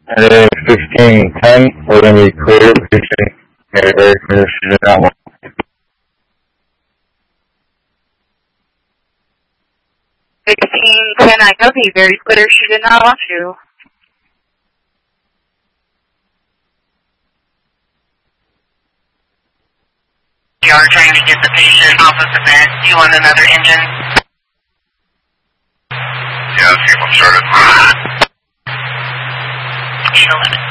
And then 1510, we're going to be clear. Patient made it very clear she did not want. 1610, I copy. Very clear she did not want to. We are trying to get the patient off of the bed. Do you want another engine? Yeah, let's get one started. 811.